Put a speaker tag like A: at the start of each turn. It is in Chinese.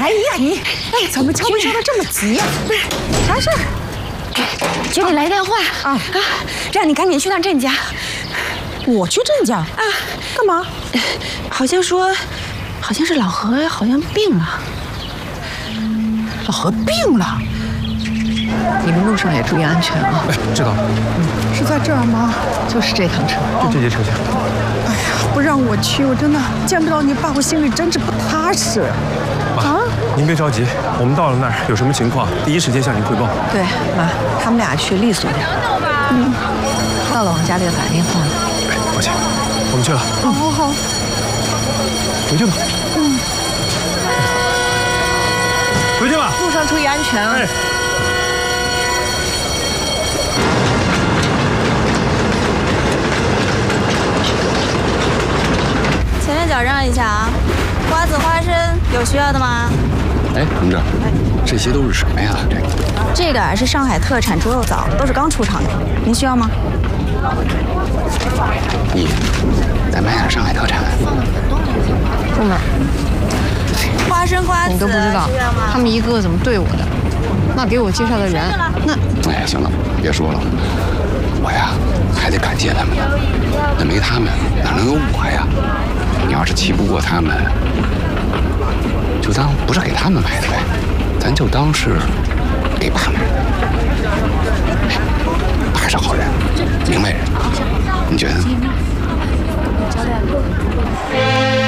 A: 哎呀，你哎，怎么敲门敲得这么急呀？啥事儿？
B: 姐给来电话
A: 啊，让你赶紧去趟郑家。我去郑家啊？干嘛？好像是老何好像病了。老何病了？
B: 你们路上也注意安全啊！
C: 哎，知道了。
A: 是在这儿吗？
B: 就是这趟车，
C: 就这节车厢。
A: 哎呀，不让我去，我真的见不到你爸，我心里真是不踏实。
C: 妈，您别着急，我们到了那儿有什么情况，第一时间向您汇报。
B: 对，妈，他们俩去利索点。到了往家里打电话。
C: 哎，抱歉，我们去了。
A: 好。
C: 回去吧。回去吧。
B: 路上注意安全啊！
C: 哎。
D: 前面脚让一下啊！瓜子、花生有需要的吗？
E: 哎，同志，这些都是什么呀？
D: 这个是上海特产猪肉枣，都是刚出厂的，您需要吗？
E: 你再买点上海特产。
B: 不买。
D: 花生、瓜子，
B: 你都不知道他们一个个怎么对我的。那给我介绍的人，
E: 哎，行了，别说了，我呀还得感谢他们呢。那没他们哪能有我呀？你要是气不过他们，就当不是给他们买的呗，咱就当是给爸买的。爸是好人，明白人，你觉得呢？